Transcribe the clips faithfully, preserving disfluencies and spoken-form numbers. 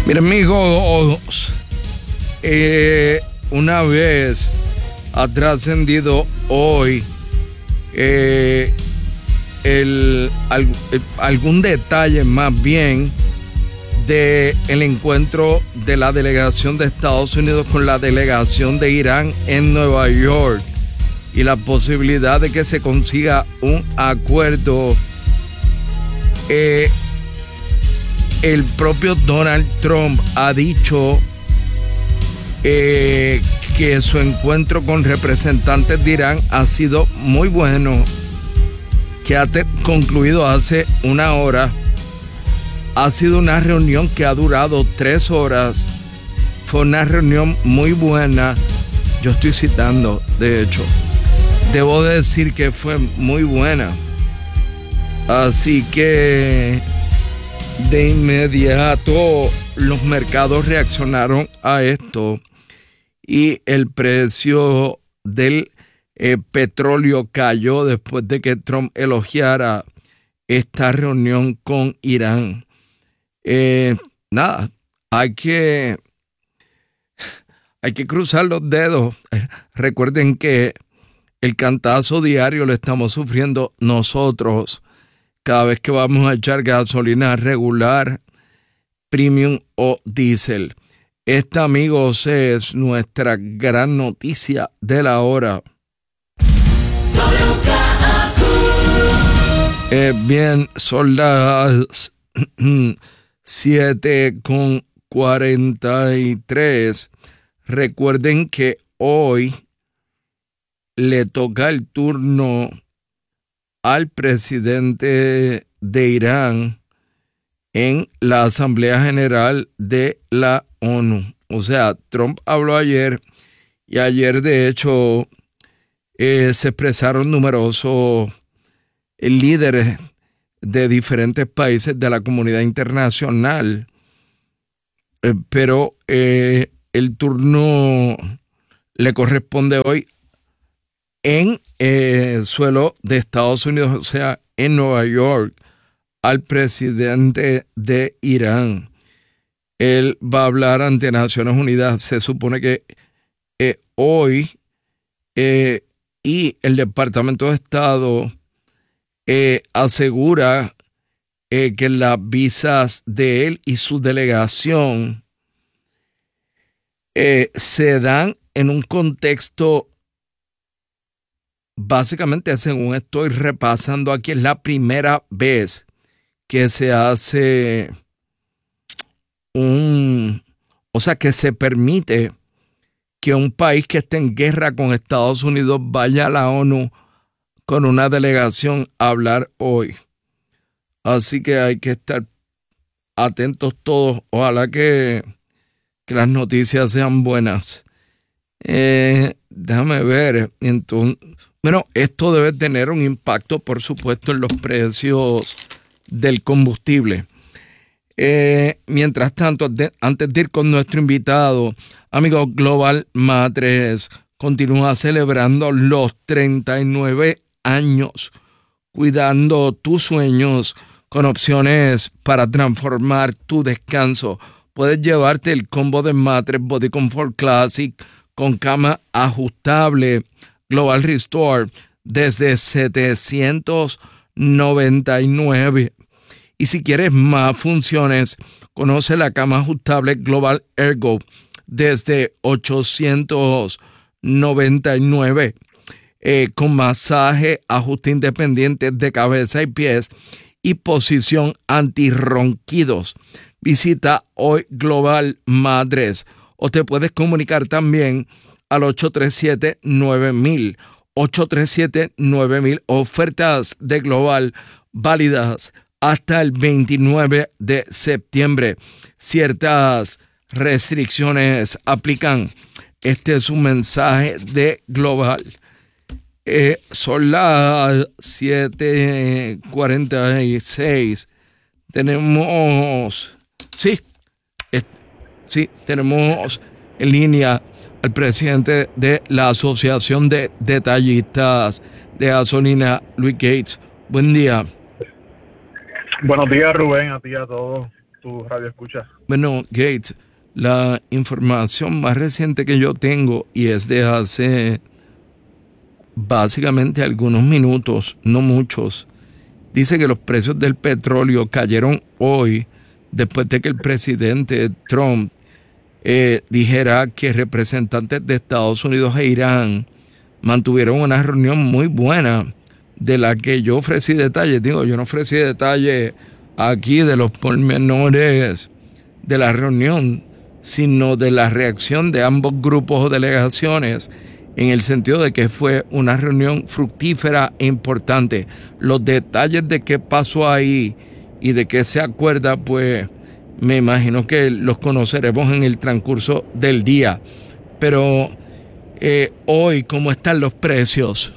Miren, amigos, eh, una vez ha trascendido hoy eh, el, el, el, algún detalle más bien de el encuentro de la delegación de Estados Unidos con la delegación de Irán en Nueva York y la posibilidad de que se consiga un acuerdo. Eh, el propio Donald Trump ha dicho eh, que su encuentro con representantes de Irán ha sido muy bueno, que ha te- concluido hace una hora. Ha sido una reunión que ha durado tres horas. Fue una reunión muy buena. Yo estoy citando, de hecho. Debo decir que fue muy buena. Así que de inmediato los mercados reaccionaron a esto y el precio del eh, petróleo cayó después de que Trump elogiara esta reunión con Irán. Eh, nada, hay que hay que cruzar los dedos. Recuerden que el cantazo diario lo estamos sufriendo nosotros cada vez que vamos a echar gasolina regular, premium o diésel. Esta, amigos, es nuestra gran noticia de la hora. Eh, bien, son las siete con cuarenta y tres. Recuerden que hoy le toca el turno al presidente de Irán en la Asamblea General de la ONU. O sea, Trump habló ayer y ayer de hecho eh, se expresaron numerosos eh, líderes de diferentes países de la comunidad internacional, eh, pero eh, el turno le corresponde hoy en eh, suelo de Estados Unidos, o sea, en Nueva York, al presidente de Irán. Él va a hablar ante Naciones Unidas, se supone que eh, hoy, eh, y el Departamento de Estado eh, asegura eh, que las visas de él y su delegación eh, se dan en un contexto. Básicamente, según estoy repasando aquí, es la primera vez que se hace un, o sea, que se permite que un país que esté en guerra con Estados Unidos vaya a la ONU con una delegación a hablar hoy. Así que hay que estar atentos todos. Ojalá que, que las noticias sean buenas. Eh, déjame ver, entonces. Bueno, esto debe tener un impacto, por supuesto, en los precios del combustible. Eh, mientras tanto, de, antes de ir con nuestro invitado, amigos, Global Mattress continúa celebrando los treinta y nueve años, cuidando tus sueños con opciones para transformar tu descanso. Puedes llevarte el combo de Mattress Body Comfort Classic con cama ajustable Global Restore desde setecientos noventa y nueve. Y si quieres más funciones, conoce la cama ajustable Global Ergo desde ochocientos noventa y nueve. Eh, con masaje, ajuste independiente de cabeza y pies y posición antirronquidos. Visita hoy Global Mattress o te puedes comunicar también al ocho tres siete nueve mil, ocho tres siete nueve mil, ofertas de Global válidas hasta el veintinueve de septiembre. Ciertas restricciones aplican. Este es un mensaje de Global. Eh, son las siete cuarenta y seis. Tenemos, sí, eh, sí, tenemos en línea al presidente de la Asociación de Detallistas de Gasolina, Luis Gates. Buen día. Buenos días, Rubén, a ti y a todos. tu radio escucha. Bueno, Gates, la información más reciente que yo tengo, y es de hace básicamente algunos minutos, no muchos, dice que los precios del petróleo cayeron hoy después de que el presidente Trump eh, dijera que representantes de Estados Unidos e Irán mantuvieron una reunión muy buena, de la que yo ofrecí detalles. Digo, yo no ofrecí detalles aquí de los pormenores de la reunión, sino de la reacción de ambos grupos o delegaciones, en el sentido de que fue una reunión fructífera e importante. Los detalles de qué pasó ahí y de qué se acuerda, pues me imagino que los conoceremos en el transcurso del día. Pero eh, hoy, ¿cómo están los precios?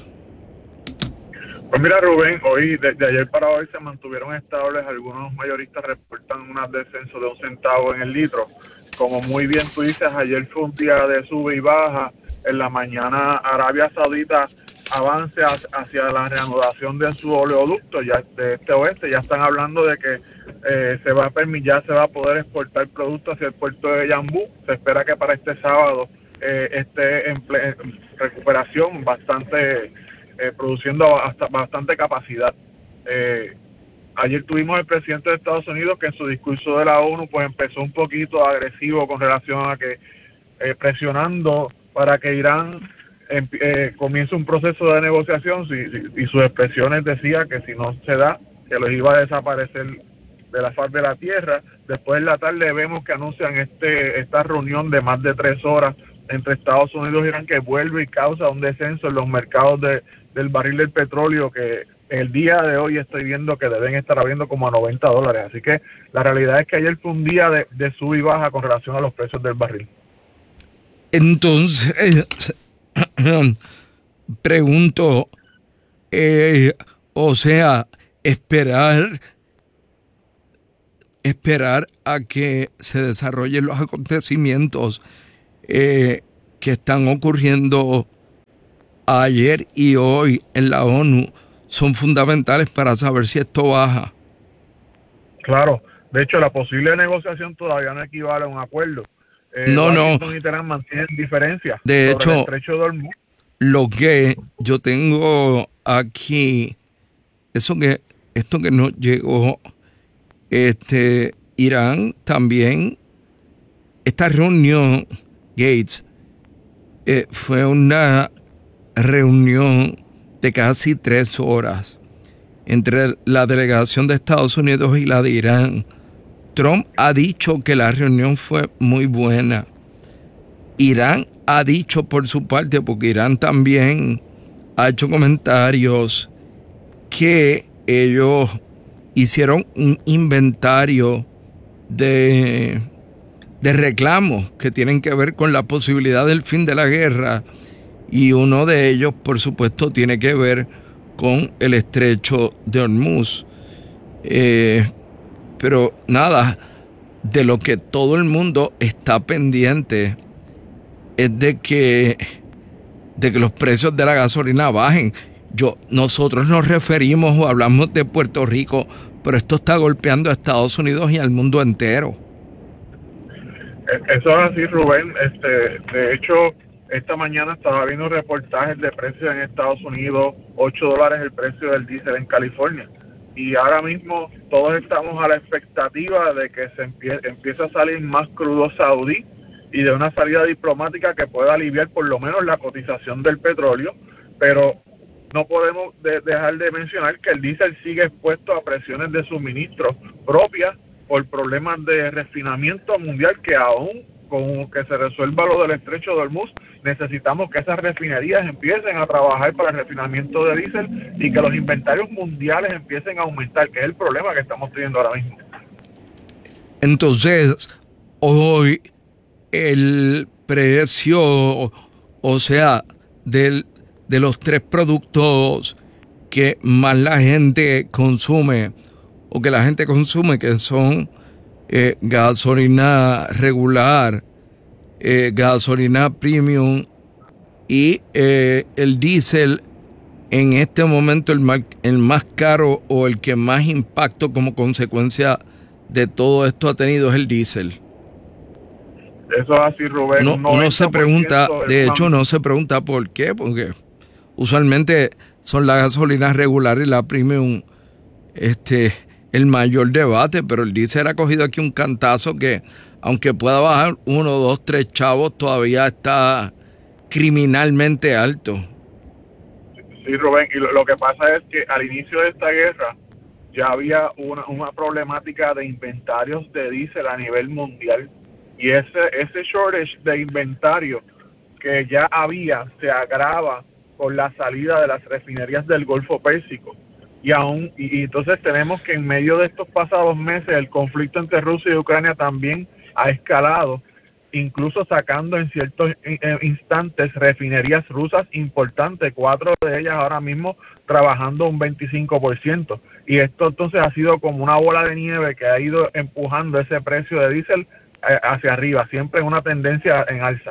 Pues mira, Rubén, hoy, desde ayer para hoy se mantuvieron estables. Algunos mayoristas reportan un descenso de un centavo en el litro. Como muy bien tú dices, ayer fue un día de sube y baja. En la mañana Arabia Saudita avance hacia la reanudación de su oleoducto ya de este oeste. Ya están hablando de que eh, se va a permitir, ya se va a poder exportar productos hacia el puerto de Yambú. Se espera que para este sábado eh, esté en, en recuperación, bastante eh, produciendo hasta bastante capacidad. Eh, ayer tuvimos el presidente de Estados Unidos que en su discurso de la ONU pues empezó un poquito agresivo con relación a que eh, presionando para que Irán eh, eh, comience un proceso de negociación, si, si, y sus expresiones decía que si no se da, que los iba a desaparecer de la faz de la tierra. Después en la tarde vemos que anuncian este esta reunión de más de tres horas entre Estados Unidos y Irán, que vuelve y causa un descenso en los mercados de, del barril del petróleo, que el día de hoy estoy viendo que deben estar habiendo como a noventa dólares. Así que la realidad es que ayer fue un día de, de sub y baja con relación a los precios del barril. Entonces, pregunto, eh, o sea, esperar, esperar a que se desarrollen los acontecimientos eh, que están ocurriendo ayer y hoy en la ONU son fundamentales para saber si esto baja. Claro, de hecho la posible negociación todavía no equivale a un acuerdo. Eh, no, Washington no. y Teherán mantienen diferencias De sobre hecho, el estrecho de Hormuz. Lo que yo tengo aquí, eso que, esto que nos llegó, este, Irán también, esta reunión, Gates, eh, fue una reunión de casi tres horas entre la delegación de Estados Unidos y la de Irán. Trump ha dicho que la reunión fue muy buena. Irán ha dicho por su parte, porque Irán también ha hecho comentarios, que ellos hicieron un inventario de, de reclamos que tienen que ver con la posibilidad del fin de la guerra, y uno de ellos, por supuesto, tiene que ver con el estrecho de Hormuz. Eh, pero nada, de lo que todo el mundo está pendiente es de que, de que los precios de la gasolina bajen. Yo, nosotros nos referimos o hablamos de Puerto Rico, pero esto está golpeando a Estados Unidos y al mundo entero. Eso es así, Rubén. Este, de hecho, esta mañana estaba viendo reportajes de precios en Estados Unidos, ocho dólares el precio del diésel en California. Y ahora mismo todos estamos a la expectativa de que se empie empiece a salir más crudo saudí y de una salida diplomática que pueda aliviar por lo menos la cotización del petróleo, pero no podemos de dejar de mencionar que el diésel sigue expuesto a presiones de suministro propias por problemas de refinamiento mundial, que aún con que se resuelva lo del estrecho de Hormuz, necesitamos que esas refinerías empiecen a trabajar para el refinamiento de diésel y que los inventarios mundiales empiecen a aumentar, que es el problema que estamos teniendo ahora mismo. Entonces, hoy el precio, o sea, del, de los tres productos que más la gente consume, o que la gente consume, que son eh, gasolina regular, eh, gasolina premium y eh, el diésel, en este momento el más, el más caro o el que más impacto como consecuencia de todo esto ha tenido es el diésel. Eso es así, Rubén. Uno, uno se pregunta, de hecho uno se pregunta por qué, porque usualmente son las gasolinas regulares y la premium este, el mayor debate, pero el diésel ha cogido aquí un cantazo que, aunque pueda bajar uno, dos, tres chavos, todavía está criminalmente alto. Sí, Rubén, y lo, lo que pasa es que al inicio de esta guerra ya había una, una problemática de inventarios de diésel a nivel mundial, y ese, ese shortage de inventario que ya había se agrava con la salida de las refinerías del Golfo Pérsico. Y aún y, y entonces tenemos que en medio de estos pasados meses el conflicto entre Rusia y Ucrania también ha escalado, incluso sacando en ciertos instantes refinerías rusas importantes, cuatro de ellas ahora mismo trabajando un veinticinco por ciento. Y esto entonces ha sido como una bola de nieve que ha ido empujando ese precio de diésel hacia arriba, siempre en una tendencia en alza.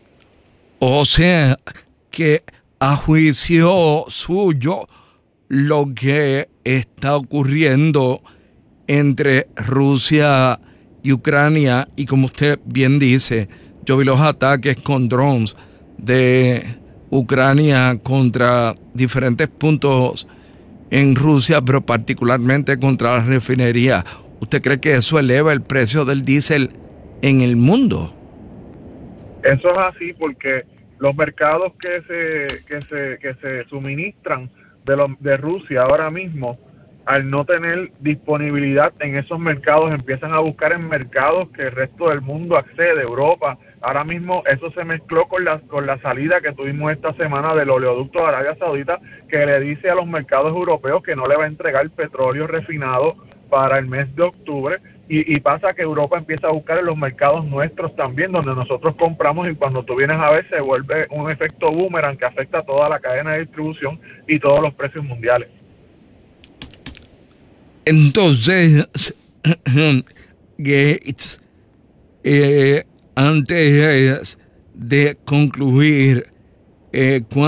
O sea, que a juicio suyo, lo que está ocurriendo entre Rusia y Ucrania, y como usted bien dice, yo vi los ataques con drones de Ucrania contra diferentes puntos en Rusia, pero particularmente contra la refinería. ¿Usted cree que eso eleva el precio del diésel en el mundo? Eso es así porque los mercados que se que se que se suministran de los de Rusia ahora mismo, al no tener disponibilidad en esos mercados, empiezan a buscar en mercados que el resto del mundo accede, Europa. Ahora mismo eso se mezcló con la con la salida que tuvimos esta semana del oleoducto de Arabia Saudita, que le dice a los mercados europeos que no le va a entregar petróleo refinado para el mes de octubre. Y, y pasa que Europa empieza a buscar en los mercados nuestros también, donde nosotros compramos, y cuando tú vienes a ver se vuelve un efecto boomerang que afecta a toda la cadena de distribución y todos los precios mundiales. Entonces, Gates, eh, antes de concluir, eh,